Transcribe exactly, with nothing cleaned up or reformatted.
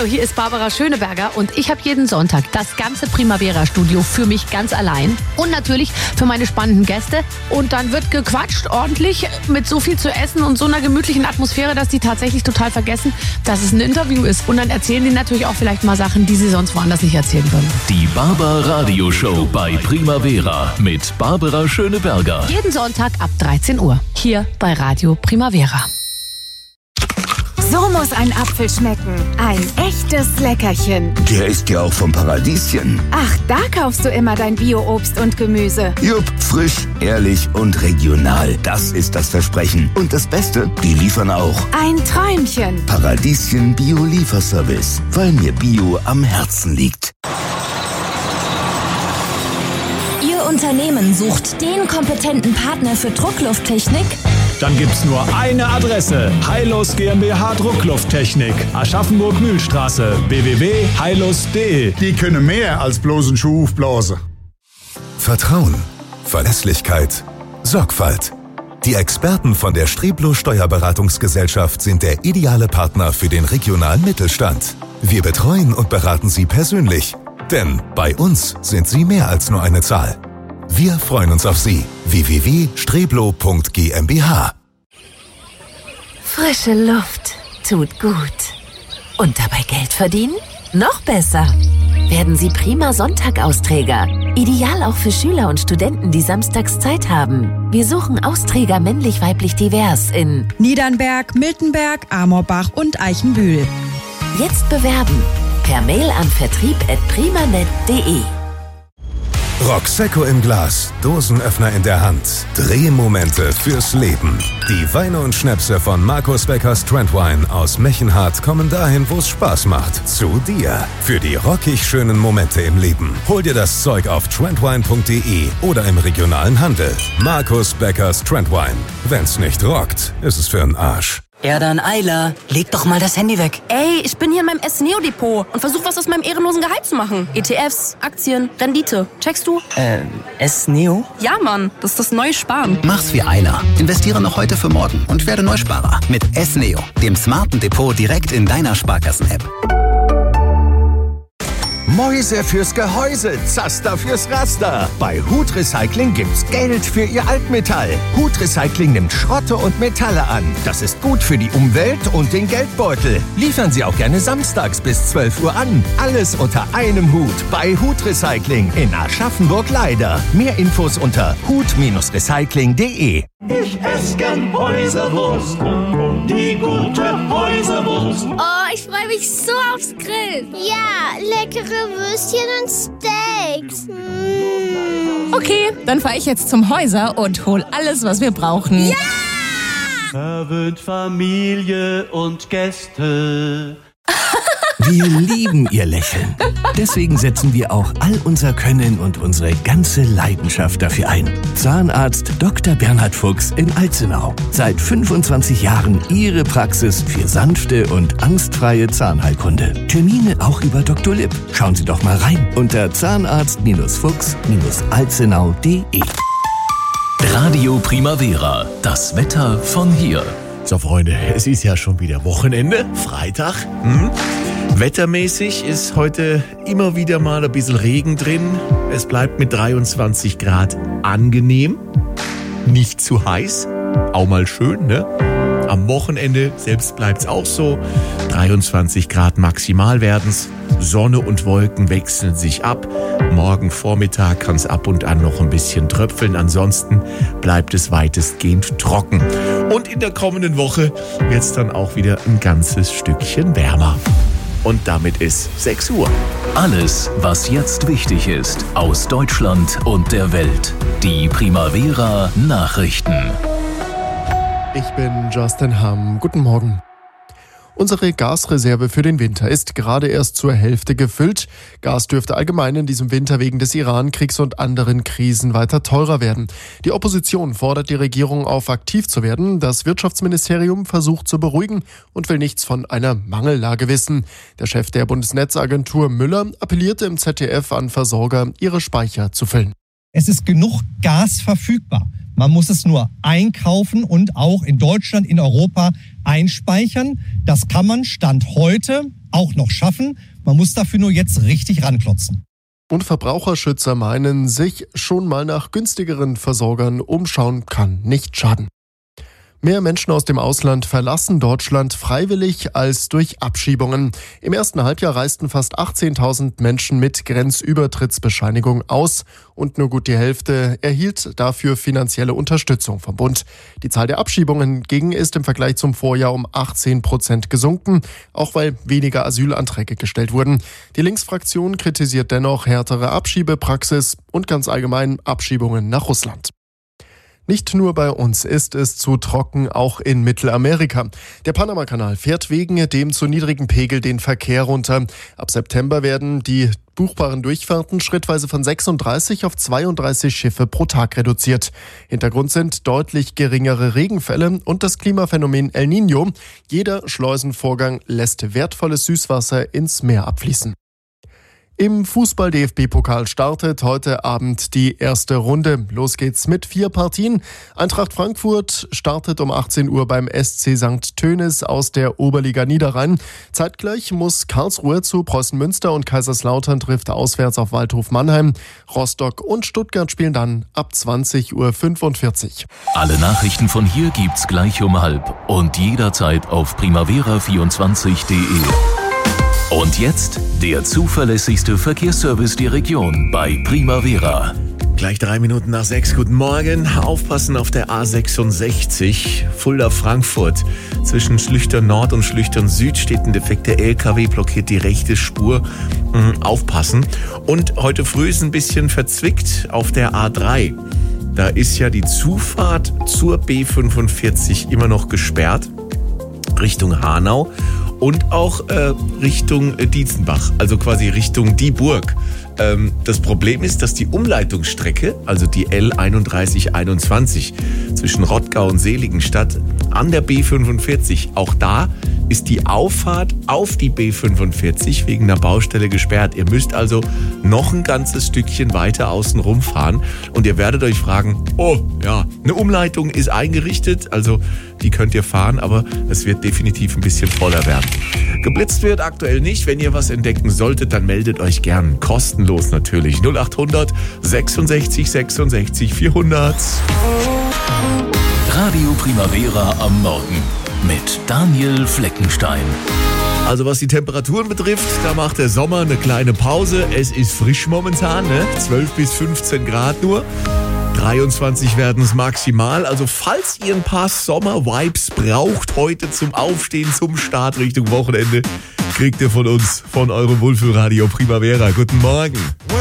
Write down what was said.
Hallo, hier ist Barbara Schöneberger und ich habe jeden Sonntag das ganze Primavera-Studio für mich ganz allein und natürlich für meine spannenden Gäste. Und dann wird gequatscht ordentlich mit so viel zu essen und so einer gemütlichen Atmosphäre, dass die tatsächlich total vergessen, dass es ein Interview ist. Und dann erzählen die natürlich auch vielleicht mal Sachen, die sie sonst woanders nicht erzählen würden. Die Barber Radio Show bei Primavera mit Barbara Schöneberger. Jeden Sonntag ab dreizehn Uhr hier bei Radio Primavera. So muss ein Apfel schmecken. Ein echtes Leckerchen. Der ist ja auch vom Paradieschen. Ach, da kaufst du immer dein Bio-Obst und Gemüse. Jupp, frisch, ehrlich und regional. Das ist das Versprechen. Und das Beste, die liefern auch. Ein Träumchen. Paradieschen Bio-Lieferservice. Weil mir Bio am Herzen liegt. Ihr Unternehmen sucht den kompetenten Partner für Drucklufttechnik? Dann gibt's nur eine Adresse. Heilos GmbH Drucklufttechnik. Aschaffenburg-Mühlstraße. w w w punkt heilos punkt de. Die können mehr als bloß einen Schuh aufblasen. Vertrauen, Verlässlichkeit, Sorgfalt. Die Experten von der Streblo Steuerberatungsgesellschaft sind der ideale Partner für den regionalen Mittelstand. Wir betreuen und beraten Sie persönlich. Denn bei uns sind Sie mehr als nur eine Zahl. Wir freuen uns auf Sie. w w w punkt streblo punkt g m b h. Frische Luft tut gut. Und dabei Geld verdienen? Noch besser. Werden Sie prima Sonntag-Austräger. Ideal auch für Schüler und Studenten, die samstags Zeit haben. Wir suchen Austräger männlich-weiblich divers in Niedernberg, Miltenberg, Amorbach und Eichenbühl. Jetzt bewerben. Per Mail an vertrieb at primanet punkt de. Roxecco im Glas, Dosenöffner in der Hand, Drehmomente fürs Leben. Die Weine und Schnäpse von Markus Beckers Trendwine aus Mechenhardt kommen dahin, wo es Spaß macht. Zu dir. Für die rockig schönen Momente im Leben. Hol dir das Zeug auf trendwine punkt de oder im regionalen Handel. Markus Beckers Trendwine. Wenn's nicht rockt, ist es für 'n Arsch. Ja, dann Eila, leg doch mal das Handy weg. Ey, ich bin hier in meinem S-Neo-Depot und versuche was aus meinem ehrenlosen Gehalt zu machen. E T Fs, Aktien, Rendite. Checkst du? Ähm, S-Neo? Ja, Mann, das ist das neue Sparen. Mach's wie Eila. Investiere noch heute für morgen und werde Neusparer. Mit S-Neo, dem smarten Depot direkt in deiner Sparkassen-App. Mäuse fürs Gehäuse, Zaster fürs Raster. Bei Hut Recycling gibt's Geld für Ihr Altmetall. Hut Recycling nimmt Schrotte und Metalle an. Das ist gut für die Umwelt und den Geldbeutel. Liefern Sie auch gerne samstags bis zwölf Uhr an. Alles unter einem Hut bei Hut Recycling in Aschaffenburg-Leider. Mehr Infos unter hut recycling punkt de. Ich esse gern Häuserwurst, die gute Häuserwurst. Oh, ich freue mich so aufs Grill. Ja, leckere Würstchen und Steaks. Mm. Okay, dann fahre ich jetzt zum Häuser und hol alles, was wir brauchen. Ja! Verwöhnt Familie und Gäste. Wir lieben Ihr Lächeln. Deswegen setzen wir auch all unser Können und unsere ganze Leidenschaft dafür ein. Zahnarzt Doktor Bernhard Fuchs in Alzenau. Seit fünfundzwanzig Jahren Ihre Praxis für sanfte und angstfreie Zahnheilkunde. Termine auch über Doktor Lipp. Schauen Sie doch mal rein unter zahnarzt Fuchs alzenau punkt de. Radio Primavera, das Wetter von hier. So Freunde, es ist ja schon wieder Wochenende, Freitag. Hm? Wettermäßig ist heute immer wieder mal ein bisschen Regen drin. Es bleibt mit dreiundzwanzig Grad angenehm, nicht zu heiß, auch mal schön, ne? Am Wochenende selbst bleibt's auch so, dreiundzwanzig Grad maximal werden's. Sonne und Wolken wechseln sich ab. Morgen Vormittag kann es ab und an noch ein bisschen tröpfeln. Ansonsten bleibt es weitestgehend trocken. Und in der kommenden Woche wird es dann auch wieder ein ganzes Stückchen wärmer. Und damit ist sechs Uhr. Alles, was jetzt wichtig ist, aus Deutschland und der Welt. Die Primavera Nachrichten. Ich bin Justin Hamm. Guten Morgen. Unsere Gasreserve für den Winter ist gerade erst zur Hälfte gefüllt. Gas dürfte allgemein in diesem Winter wegen des Iran-Kriegs und anderen Krisen weiter teurer werden. Die Opposition fordert die Regierung auf, aktiv zu werden. Das Wirtschaftsministerium versucht zu beruhigen und will nichts von einer Mangellage wissen. Der Chef der Bundesnetzagentur Müller appellierte im Z D F an Versorger, ihre Speicher zu füllen. Es ist genug Gas verfügbar. Man muss es nur einkaufen und auch in Deutschland, in Europa einspeichern. Das kann man Stand heute auch noch schaffen. Man muss dafür nur jetzt richtig ranklotzen. Und Verbraucherschützer meinen, sich schon mal nach günstigeren Versorgern umschauen kann nicht schaden. Mehr Menschen aus dem Ausland verlassen Deutschland freiwillig als durch Abschiebungen. Im ersten Halbjahr reisten fast achtzehntausend Menschen mit Grenzübertrittsbescheinigung aus und nur gut die Hälfte erhielt dafür finanzielle Unterstützung vom Bund. Die Zahl der Abschiebungen ging ist im Vergleich zum Vorjahr um achtzehn Prozent gesunken, auch weil weniger Asylanträge gestellt wurden. Die Linksfraktion kritisiert dennoch härtere Abschiebepraxis und ganz allgemein Abschiebungen nach Russland. Nicht nur bei uns ist es zu trocken, auch in Mittelamerika. Der Panamakanal fährt wegen dem zu niedrigen Pegel den Verkehr runter. Ab September werden die buchbaren Durchfahrten schrittweise von sechsunddreißig auf zweiunddreißig Schiffe pro Tag reduziert. Hintergrund sind deutlich geringere Regenfälle und das Klimaphänomen El Niño. Jeder Schleusenvorgang lässt wertvolles Süßwasser ins Meer abfließen. Im Fußball-D F B-Pokal startet heute Abend die erste Runde. Los geht's mit vier Partien. Eintracht Frankfurt startet um achtzehn Uhr beim S C Sankt Tönis aus der Oberliga Niederrhein. Zeitgleich muss Karlsruhe zu Preußen Münster und Kaiserslautern trifft auswärts auf Waldhof Mannheim. Rostock und Stuttgart spielen dann ab zwanzig Uhr fünfundvierzig. Alle Nachrichten von hier gibt's gleich um halb und jederzeit auf primavera vierundzwanzig punkt de. Und jetzt der zuverlässigste Verkehrsservice der Region bei Primavera. Gleich drei Minuten nach sechs. Guten Morgen. Aufpassen auf der A sechsundsechzig, Fulda-Frankfurt. Zwischen Schlüchtern Nord und Schlüchtern Süd steht ein defekter L K W, blockiert die rechte Spur. Mhm, aufpassen. Und heute früh ist ein bisschen verzwickt auf der A drei. Da ist ja die Zufahrt zur B fünfundvierzig immer noch gesperrt. Richtung Hanau. Und auch äh, Richtung äh, Dietzenbach, also quasi Richtung die Burg. Ähm, das Problem ist, dass die Umleitungsstrecke, also die L einunddreißig einundzwanzig zwischen Rottgau und Seligenstadt an der B fünfundvierzig, auch da ist die Auffahrt auf die B fünfundvierzig wegen einer Baustelle gesperrt. Ihr müsst also noch ein ganzes Stückchen weiter außen rumfahren und ihr werdet euch fragen, oh ja, eine Umleitung ist eingerichtet, also die könnt ihr fahren, aber es wird definitiv ein bisschen voller werden. Geblitzt wird aktuell nicht. Wenn ihr was entdecken solltet, dann meldet euch gern. Kostenlos natürlich. null achthundert sechsundsechzig sechsundsechzig vierhundert. Radio Primavera am Morgen mit Daniel Fleckenstein. Also was die Temperaturen betrifft, da macht der Sommer eine kleine Pause. Es ist frisch momentan, ne? zwölf bis fünfzehn Grad nur. dreiundzwanzig werden es maximal. Also falls ihr ein paar Sommer-Vibes braucht heute zum Aufstehen, zum Start Richtung Wochenende, kriegt ihr von uns, von eurem Wohlfühlradio Primavera. Guten Morgen.